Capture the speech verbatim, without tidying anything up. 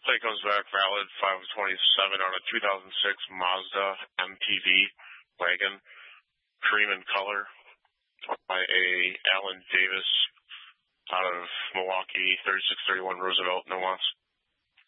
plate comes back valid five twenty-seven on a two thousand six Mazda M P V wagon, cream in color, by a Alan Davis out of Milwaukee, thirty-six thirty-one Roosevelt, Nuance.